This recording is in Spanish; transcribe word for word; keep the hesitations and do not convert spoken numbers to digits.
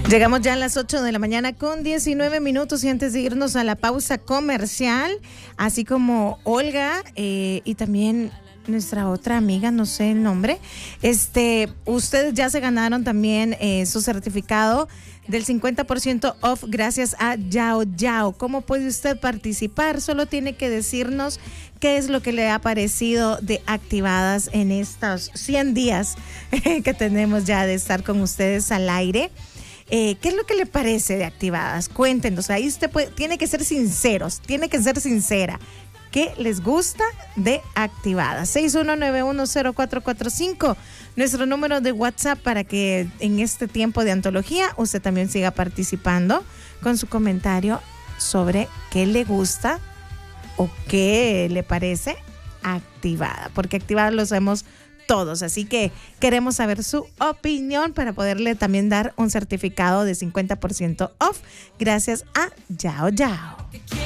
Llegamos ya a las ocho de la mañana con diecinueve minutos y antes de irnos a la pausa comercial, así como Olga eh, y también nuestra otra amiga, no sé el nombre, este, ustedes ya se ganaron también eh, su certificado del cincuenta por ciento off gracias a Yao Yao. ¿Cómo puede usted participar? Solo tiene que decirnos qué es lo que le ha parecido de Activadas en estos cien días que tenemos ya de estar con ustedes al aire. Eh, ¿Qué es lo que le parece de Activadas? Cuéntenos, ahí usted puede, tiene que ser sinceros, tiene que ser sincera. ¿Qué les gusta de Activadas? seis uno nueve uno cero cuatro cuatro cinco, nuestro número de WhatsApp para que en este tiempo de antología usted también siga participando con su comentario sobre qué le gusta o qué le parece Activada, porque Activada lo sabemos todos, así que queremos saber su opinión para poderle también dar un certificado de cincuenta por ciento off gracias a Yao Yao.